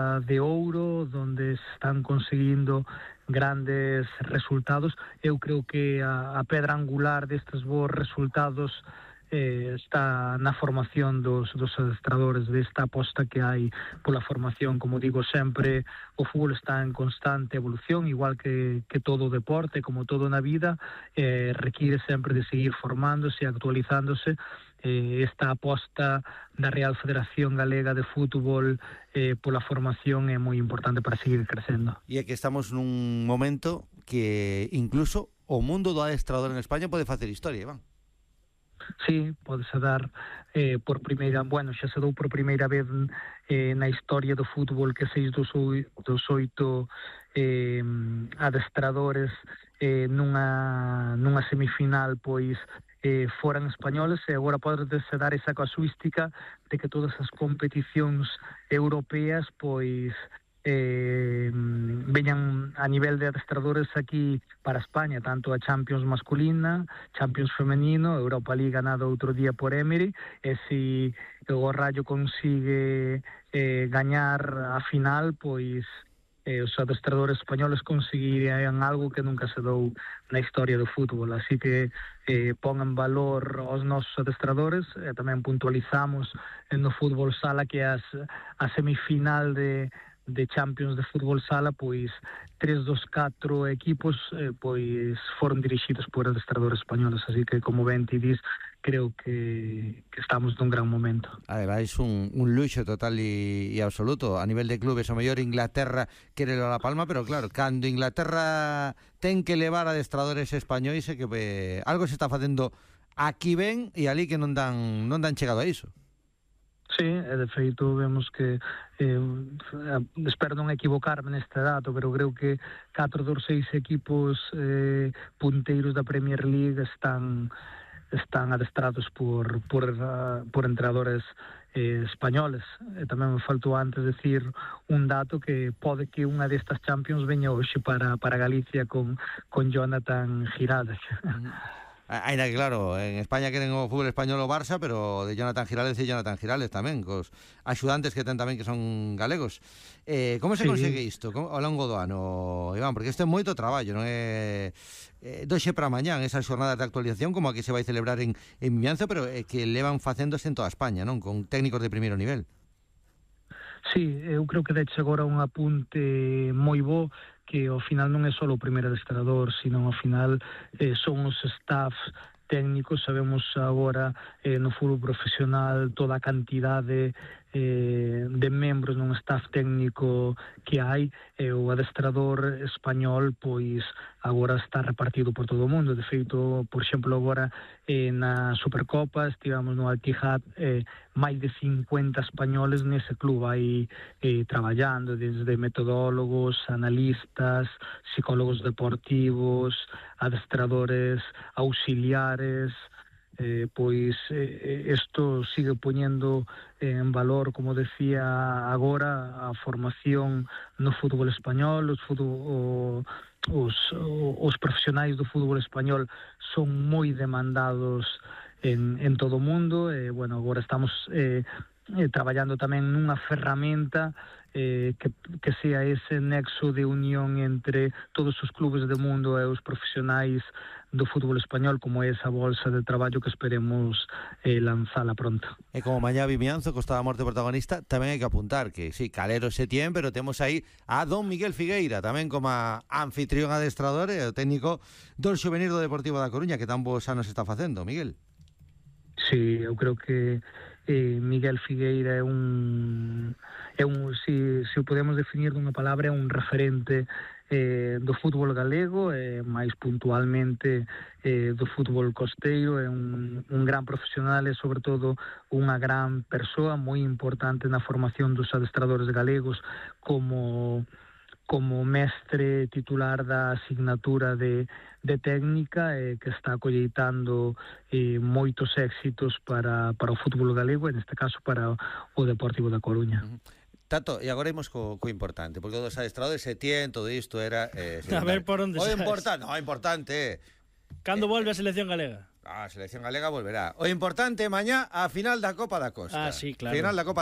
de ouro, donde se están conseguindo grandes resultados. Eu creo que a pedra angular destes bons resultados está na formación dos adestradores, desta aposta que hai pola formación. Como digo sempre, o fútbol está en constante evolución, igual que todo o deporte, como todo na vida, requiere sempre de seguir formándose, actualizándose. Esta aposta da Real Federación Galega de Fútbol pola formación é moi importante para seguir crecendo. E é que estamos nun momento que incluso o mundo do adestrador en España pode facer historia, Iván. Sí, podese dar por primeira, xa se dou por primeira vez na historia do fútbol que 6 dos 8 adestradores nunha semifinal pois foran españoles, e agora podese dar esa casuística de que todas as competicións europeas pois veñan a nivel de adestradores aquí para España, tanto a Champions masculina, Champions femenino, Europa League ganada outro día por Emery, e se o Rayo consigue gañar a final, pois os adestradores españoles conseguirían algo que nunca se dou na historia do fútbol. Así que pon en valor aos nosos adestradores, e tamén puntualizamos no fútbol sala que a semifinal de Champions de fútbol sala, pois 3 dos 4 equipos pois foron dirixidos por adestradores españoles, así que, como ben ti dis, creo que estamos nun gran momento. Ademais, un luxo total e absoluto. A nivel de clubes, o mellor Inglaterra quere levar a palma, pero claro, cando Inglaterra ten que levar adestradores españois, é que algo se está facendo aquí ben e ali que non dan chegado a iso. Sí, de feito vemos que espero non equivocarme neste dato, pero creo que 4 dos 6 equipos punteiros da Premier League están adestrados por entrenadores españoles. Tamén me faltou antes decir un dato, que pode que unha destas Champions veña hoxe para Galicia con Jonathan Giraldez. Ainda que claro, en España queren o fútbol español o Barça, pero de Jonathan Giraldez tamén, cos axudantes que ten tamén que son galegos. Como se consegue isto ao longo do ano, Iván? Porque isto é moito traballo, non é doxe para mañán esas xornadas de actualización como a que se vai celebrar en Vimianzo, pero que levan facéndose en toda España, non? Con técnicos de primeiro nivel. Sí, eu creo que deche agora un apunte moi bo, que ao final non é só o primeiro adestrador, sino ao final son os staffs técnicos. Sabemos agora no fútbol profesional toda a cantidade de membros nun staff técnico que hai, o adestrador español pois agora está repartido por todo o mundo. De feito, por exemplo, agora na Supercopa estivamos no Al-Ittihad, máis de 50 españoles nese club aí traballando, desde metodólogos, analistas, psicólogos deportivos, adestradores auxiliares. Pois isto sigue poñendo en valor, como decía agora, a formación no fútbol español. Os profesionais do fútbol español son moi demandados en todo o mundo. Agora estamos traballando tamén nunha ferramenta que sea ese nexo de unión entre todos os clubes do mundo e os profesionais do fútbol español, como é esa bolsa de traballo que esperemos lanzala pronto. E como mañá Vimianzo, Costa da Morte protagonista, tamén hai que apuntar que, sí, calero se tien, pero temos aí a don Miguel Figueira, tamén como anfitrión adestrador e o técnico do Xuvenil do Deportivo da Coruña, que tan bons anos está facendo, Miguel. Sí, eu creo que Miguel Figueira é un se o podemos definir dunha palabra, é un referente do fútbol galego, máis puntualmente do fútbol costeiro. É un gran profesional e, sobre todo, unha gran persoa moi importante na formación dos adestradores galegos, como mestre titular da asignatura de técnica, que está colleitando moitos éxitos para o fútbol galego, en este caso para o Deportivo da Coruña. Tato, e agora imos co importante, porque o dos adestradores se tien, todo isto era a ver por onde sabes. O importante cando volve a selección galega? A selección galega volverá. O importante mañá a final da Copa da Costa. Sí, claro. Final da Copa